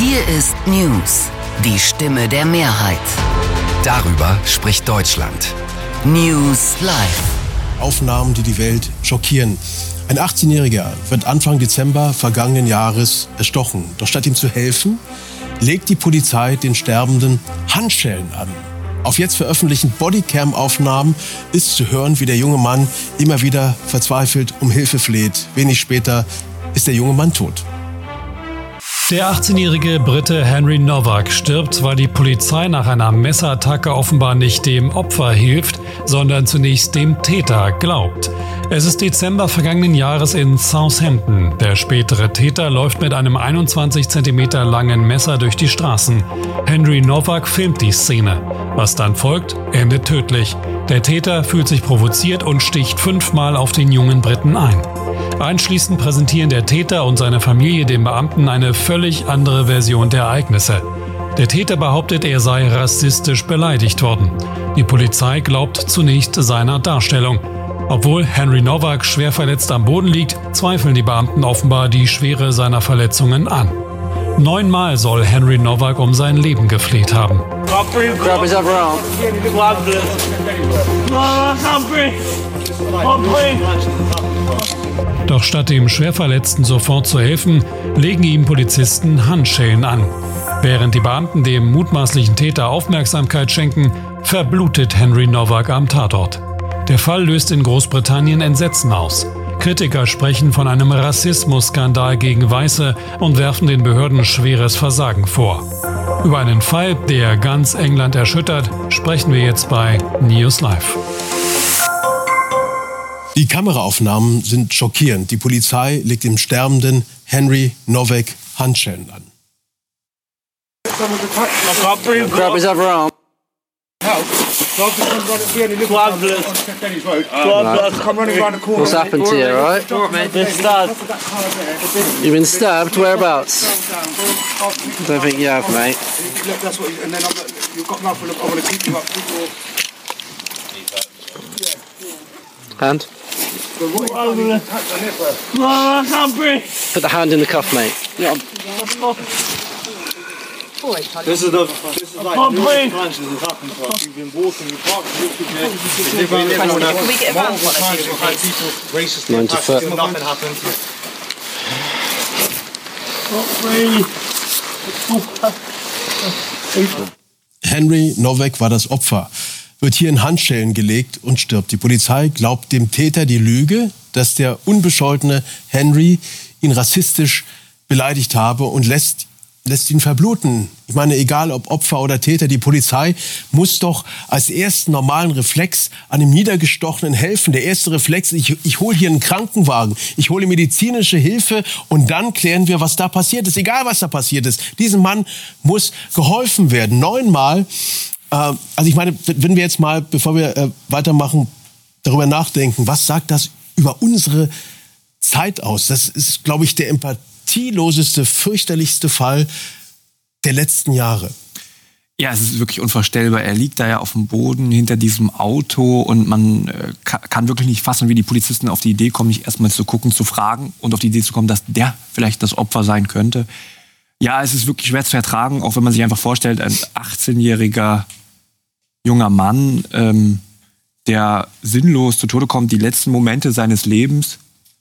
Hier ist News, die Stimme der Mehrheit. Darüber spricht Deutschland. News Live. Aufnahmen, die die Welt schockieren. Ein 18-Jähriger wird Anfang Dezember vergangenen Jahres erstochen. Doch statt ihm zu helfen, legt die Polizei den Sterbenden Handschellen an. Auf jetzt veröffentlichten Bodycam-Aufnahmen ist zu hören, wie der junge Mann immer wieder verzweifelt um Hilfe fleht. Wenig später ist der junge Mann tot. Der 18-jährige Brite Henry Novak stirbt, weil die Polizei nach einer Messerattacke offenbar nicht dem Opfer hilft, sondern zunächst dem Täter glaubt. Es ist Dezember vergangenen Jahres in Southampton. Der spätere Täter läuft mit einem 21 cm langen Messer durch die Straßen. Henry Novak filmt die Szene. Was dann folgt, endet tödlich. Der Täter fühlt sich provoziert und sticht 5-mal auf den jungen Briten ein. Anschließend präsentieren der Täter und seine Familie dem Beamten eine völlig andere Version der Ereignisse. Der Täter behauptet, er sei rassistisch beleidigt worden. Die Polizei glaubt zunächst seiner Darstellung. Obwohl Henry Novak schwer verletzt am Boden liegt, zweifeln die Beamten offenbar die Schwere seiner Verletzungen an. 9-mal soll Henry Novak um sein Leben gefleht haben. Doch statt dem Schwerverletzten sofort zu helfen, legen ihm Polizisten Handschellen an. Während die Beamten dem mutmaßlichen Täter Aufmerksamkeit schenken, verblutet Henry Novak am Tatort. Der Fall löst in Großbritannien Entsetzen aus. Kritiker sprechen von einem Rassismusskandal gegen Weiße und werfen den Behörden schweres Versagen vor. Über einen Fall, der ganz England erschüttert, sprechen wir jetzt bei News Live. Die Kameraaufnahmen sind schockierend. Die Polizei legt dem sterbenden Henry Novak Handschellen an. Grab his other arm. What's happened to you, right? You've been stabbed? Whereabouts? I don't think you have, mate. Hand? Put the hand in the cuff, mate. Yeah. This is like numerous times this has happened to us. We've been walking, we parked Can we get a van for racist 90 foot. Nothing happened. Henry Novak war das Opfer, wird hier in Handschellen gelegt und stirbt. Die Polizei glaubt dem Täter die Lüge, dass der unbescholtene Henry ihn rassistisch beleidigt habe und lässt ihn verbluten. Ich meine, egal ob Opfer oder Täter, die Polizei muss doch als ersten normalen Reflex einem Niedergestochenen helfen. Der erste Reflex, ich hole hier einen Krankenwagen, ich hole medizinische Hilfe und dann klären wir, was da passiert ist. Egal, was da passiert ist. Diesem Mann muss geholfen werden. 9-mal. Also ich meine, wenn wir jetzt mal, bevor wir weitermachen, darüber nachdenken, was sagt das über unsere Zeit aus? Das ist, glaube ich, der empathieloseste, fürchterlichste Fall der letzten Jahre. Ja, es ist wirklich unvorstellbar. Er liegt da ja auf dem Boden hinter diesem Auto und man kann wirklich nicht fassen, wie die Polizisten auf die Idee kommen, nicht erstmal zu gucken, zu fragen und auf die Idee zu kommen, dass der vielleicht das Opfer sein könnte. Ja, es ist wirklich schwer zu ertragen, auch wenn man sich einfach vorstellt, ein 18-jähriger junger Mann, der sinnlos zu Tode kommt, die letzten Momente seines Lebens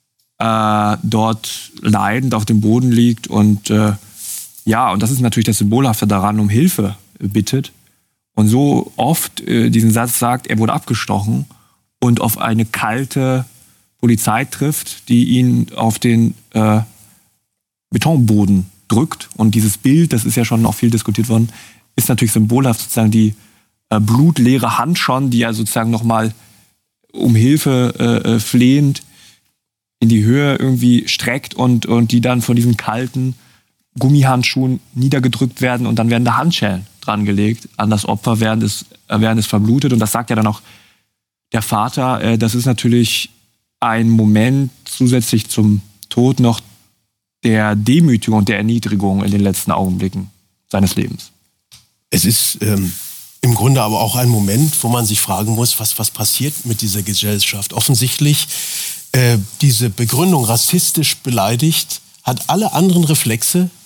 dort leidend auf dem Boden liegt und und das ist natürlich das Symbolhafte daran, um Hilfe bittet und so oft diesen Satz sagt, er wurde abgestochen und auf eine kalte Polizei trifft, die ihn auf den Betonboden drückt und dieses Bild, das ist ja schon auch viel diskutiert worden, ist natürlich symbolhaft, sozusagen die blutleere Hand schon, die ja sozusagen nochmal um Hilfe flehend in die Höhe irgendwie streckt und die dann von diesen kalten Gummihandschuhen niedergedrückt werden und dann werden da Handschellen dran gelegt an das Opfer, während es verblutet. Und das sagt ja dann auch der Vater. Das ist natürlich ein Moment zusätzlich zum Tod noch der Demütigung und der Erniedrigung in den letzten Augenblicken seines Lebens. Es ist im Grunde aber auch ein Moment, wo man sich fragen muss, was passiert mit dieser Gesellschaft. Offensichtlich diese Begründung rassistisch beleidigt hat alle anderen Reflexe